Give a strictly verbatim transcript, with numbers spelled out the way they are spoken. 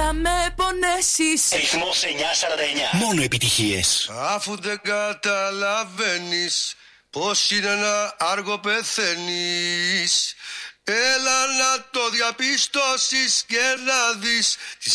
θα με πονέσεις. Ρυθμός εννιά σαράντα εννιά. Μόνο επιτυχίες. Αφού δεν καταλαβαίνεις πως είναι ένα άργο πεθαίνεις, έλα να το διαπιστώσεις και να δεις τις